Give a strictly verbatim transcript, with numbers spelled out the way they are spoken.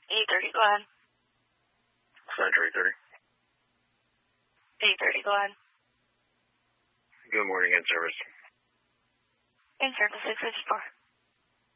eight thirty, go ahead. Center eight thirty. eight thirty, go ahead. Good morning, in service. In service six fifty-four.